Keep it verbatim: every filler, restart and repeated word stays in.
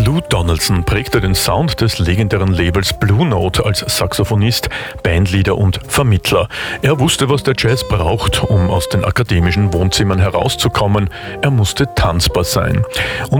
Lou Donaldson prägte den Sound des legendären Labels Blue Note als Saxophonist, Bandleader und Vermittler. Er wusste, was der Jazz braucht, um aus den akademischen Wohnzimmern herauszukommen. Er musste tanzbar sein. Und